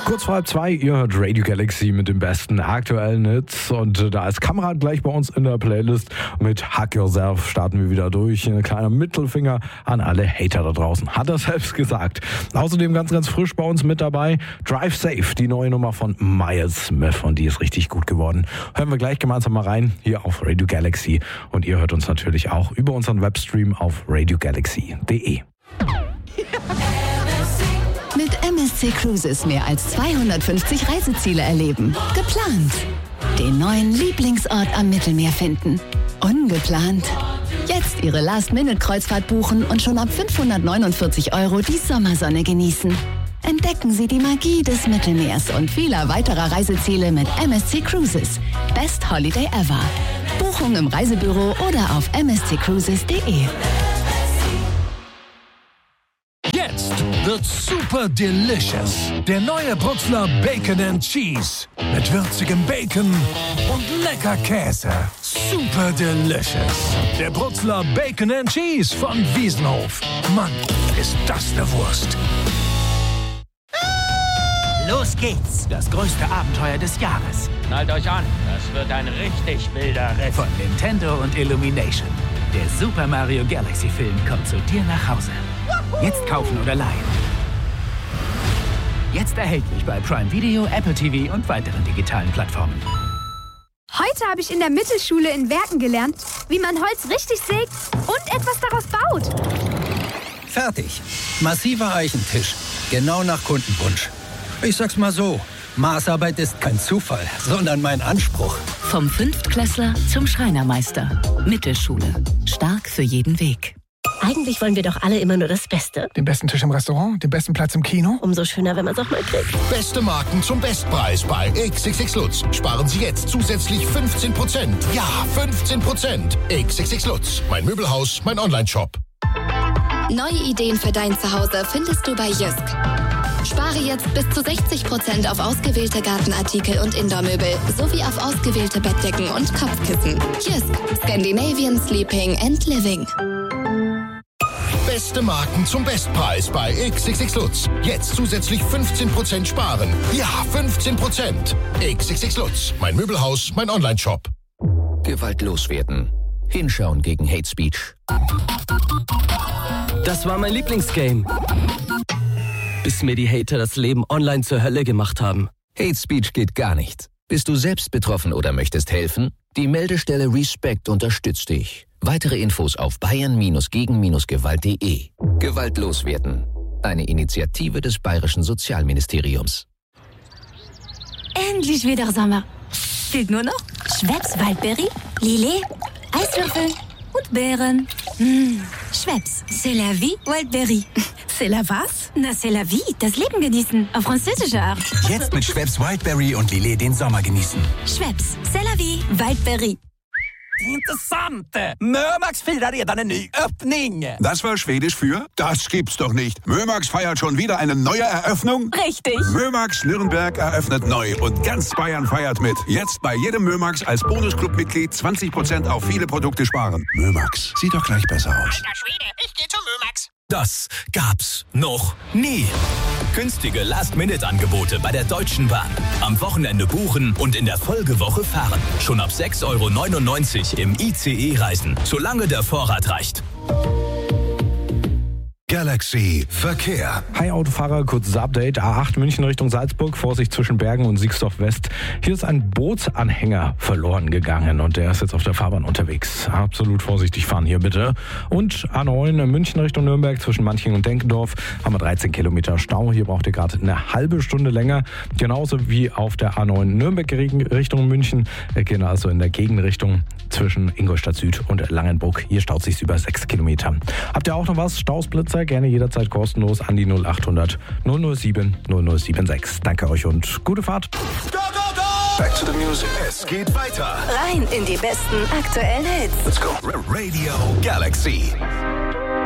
Kurz vor 2, ihr hört Radio Galaxy mit den besten aktuellen Hits und da ist Kamerad gleich bei uns in der Playlist. Mit Hug Yourself starten wir wieder durch. Ein kleiner Mittelfinger an alle Hater da draußen, hat er selbst gesagt. Außerdem ganz frisch bei uns mit dabei Drive Safe, die neue Nummer von Miles Smith und die ist richtig gut geworden. Hören wir gleich gemeinsam mal rein hier auf Radio Galaxy und ihr hört uns natürlich auch über unseren Webstream auf radiogalaxy.de. Mit MSC Cruises mehr als 250 Reiseziele erleben. Geplant. Den neuen Lieblingsort am Mittelmeer finden. Ungeplant. Jetzt Ihre Last-Minute-Kreuzfahrt buchen und schon ab 549 € die Sommersonne genießen. Entdecken Sie die Magie des Mittelmeers und vieler weiterer Reiseziele mit MSC Cruises. Best Holiday ever. Buchung im Reisebüro oder auf msccruises.de. Jetzt wird super delicious. Der neue Brutzler Bacon and Cheese. Mit würzigem Bacon und lecker Käse. Super delicious. Der Brutzler Bacon and Cheese von Wiesenhof. Mann, ist das eine Wurst. Los geht's. Das größte Abenteuer des Jahres. Schnallt euch an. Das wird ein richtig wilder Ritt. Von Nintendo und Illumination. Der Super Mario Galaxy Film kommt zu dir nach Hause. Jetzt kaufen oder leihen. Jetzt erhältlich bei Prime Video, Apple TV und weiteren digitalen Plattformen. Heute habe ich in der Mittelschule in Werken gelernt, wie man Holz richtig sägt und etwas daraus baut. Fertig. Massiver Eichentisch. Genau nach Kundenwunsch. Ich sag's mal so, Maßarbeit ist kein Zufall, sondern mein Anspruch. Vom Fünftklässler zum Schreinermeister. Mittelschule. Stark für jeden Weg. Eigentlich wollen wir doch alle immer nur das Beste. Den besten Tisch im Restaurant, den besten Platz im Kino. Umso schöner, wenn man es auch mal kriegt. Beste Marken zum Bestpreis bei XXX Lutz. Sparen Sie jetzt zusätzlich 15%. Ja, 15%. XXX Lutz. Mein Möbelhaus, mein Onlineshop. Neue Ideen für dein Zuhause findest du bei Jysk. Spare jetzt bis zu 60% auf ausgewählte Gartenartikel und Indoormöbel sowie auf ausgewählte Bettdecken und Kopfkissen. Jysk. Scandinavian Sleeping and Living. Beste Marken zum Bestpreis bei XXX Lutz. Jetzt zusätzlich 15% sparen. Ja, 15%. XXX Lutz. Mein Möbelhaus, mein Onlineshop. Gewaltlos werden. Hinschauen gegen Hate Speech. Das war mein Lieblingsgame. Bis mir die Hater das Leben online zur Hölle gemacht haben. Hate Speech geht gar nicht. Bist du selbst betroffen oder möchtest helfen? Die Meldestelle Respect unterstützt dich. Weitere Infos auf bayern-gegen-gewalt.de. Gewaltlos werden. Eine Initiative des Bayerischen Sozialministeriums. Endlich wieder Sommer. Fehlt nur noch Schweppes Waldberry, Lillet, Eiswürfel und Beeren. Schweppes, c'est la vie, Waldberry. C'est la was? Na, c'est la vie, das Leben genießen, auf französische Art. Jetzt mit Schweppes Wildberry und Lillet den Sommer genießen. Schweppes, c'est la vie, Waldberry. Intressant! Mömax firar redan en ny öppning. Das war Schwedisch für? Das gibt's doch nicht. Mömax feiert schon wieder eine neue Eröffnung? Richtig. Mömax Nürnberg eröffnet neu und ganz Bayern feiert mit. Jetzt bei jedem Mömax als Bonusclub-Mitglied 20% auf viele Produkte sparen. Mömax, sieht doch gleich besser aus. Alter Schwede, ich geh zu Mömax. Das gab's noch nie. Günstige Last-Minute-Angebote bei der Deutschen Bahn. Am Wochenende buchen und in der Folgewoche fahren. Schon ab 6,99 € im ICE reisen, solange der Vorrat reicht. Galaxy Verkehr. Hi Autofahrer, kurzes Update. A8 München Richtung Salzburg, Vorsicht zwischen Bergen und Siegsdorf West. Hier ist ein Bootsanhänger verloren gegangen und der ist jetzt auf der Fahrbahn unterwegs. Absolut vorsichtig fahren hier bitte. Und A9 München Richtung Nürnberg zwischen Manching und Denkendorf haben wir 13 Kilometer Stau. Hier braucht ihr gerade eine halbe Stunde länger. Genauso wie auf der A9 Nürnberg Richtung München. Gehen also in der Gegenrichtung zwischen Ingolstadt Süd und Langenburg. Hier staut sich über 6 Kilometer. Habt ihr auch noch was? Stausblitzer? Gerne jederzeit kostenlos an die 0800 007 0076. Danke euch und gute Fahrt. Go, go, go! Back to the music. Es geht weiter. Rein in die besten aktuellen Hits. Let's go. Radio Galaxy.